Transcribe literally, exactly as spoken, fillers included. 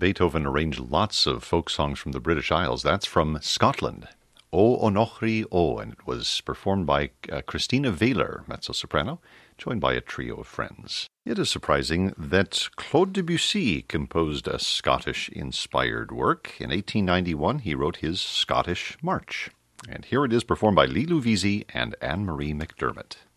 Beethoven arranged lots of folk songs from the British Isles. That's from Scotland. O Onochri O, and it was performed by uh, Christina Weyler, mezzo-soprano, joined by a trio of friends. It is surprising that Claude Debussy composed a Scottish-inspired work. In eighteen ninety-one, he wrote his Scottish March. And here it is performed by Lilou Visey and Anne-Marie McDermott.